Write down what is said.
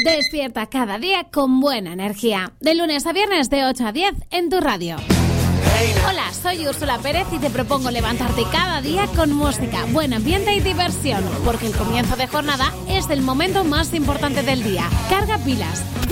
Despierta cada día con buena energía. De lunes a viernes de 8 a 10 en tu radio. Hola, soy Úrsula Pérez y te propongo levantarte cada día con música, buen ambiente y diversión, porque el comienzo de jornada es el momento más importante del día. Carga pilas.